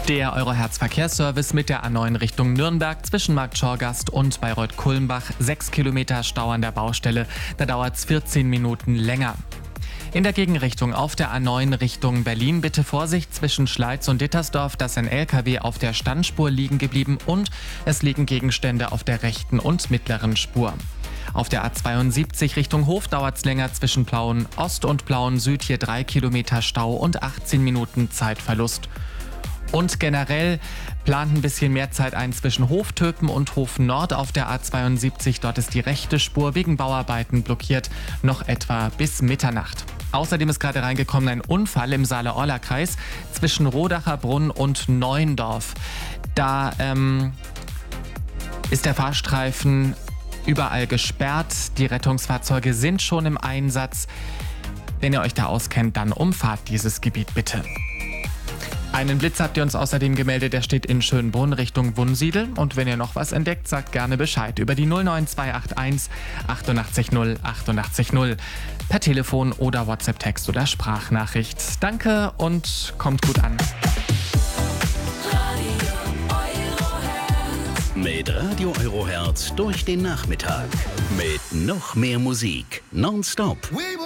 Der Eurohertz-Verkehrsservice mit der A9 Richtung Nürnberg zwischen Markt Schorgast und Bayreuth-Kulmbach. 6 Kilometer Stau an der Baustelle. Da dauert es 14 Minuten länger. In der Gegenrichtung auf der A9 Richtung Berlin bitte Vorsicht zwischen Schleiz und Dittersdorf. Da ist ein LKW auf der Standspur liegen geblieben und es liegen Gegenstände auf der rechten und mittleren Spur. Auf der A72 Richtung Hof dauert es länger zwischen Plauen Ost und Plauen Süd. Hier 3 Kilometer Stau und 18 Minuten Zeitverlust. Und generell plant ein bisschen mehr Zeit ein zwischen Hoftöpen und Hof Nord auf der A72. Dort ist die rechte Spur wegen Bauarbeiten blockiert, noch etwa bis Mitternacht. Außerdem ist gerade reingekommen ein Unfall im Saale-Orla-Kreis zwischen Rodacher Brunn und Neuendorf. Da ist der Fahrstreifen überall gesperrt. Die Rettungsfahrzeuge sind schon im Einsatz. Wenn ihr euch da auskennt, dann umfahrt dieses Gebiet bitte. Einen Blitz habt ihr uns außerdem gemeldet, der steht in Schönbrunn Richtung Wunsiedel. Und wenn ihr noch was entdeckt, sagt gerne Bescheid über die 09281 88 0 88 0 per Telefon oder WhatsApp-Text oder Sprachnachricht. Danke und kommt gut an. Mit Radio Eurohertz durch den Nachmittag. Mit noch mehr Musik. Nonstop.